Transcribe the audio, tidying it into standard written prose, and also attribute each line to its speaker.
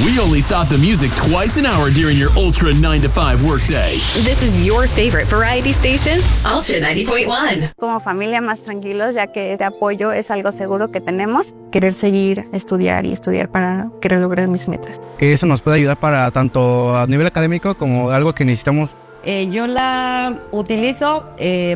Speaker 1: We only stop the music twice an hour during your Ultra 9 to 5 workday.
Speaker 2: This is your favorite variety station, Ultra 90.1.
Speaker 3: Como familia más tranquilos, ya que este apoyo es algo seguro que tenemos.
Speaker 4: Querer seguir, estudiar y estudiar para querer lograr mis metas.
Speaker 5: Que eso nos puede ayudar para tanto a nivel académico como algo que necesitamos.
Speaker 6: Yo la utilizo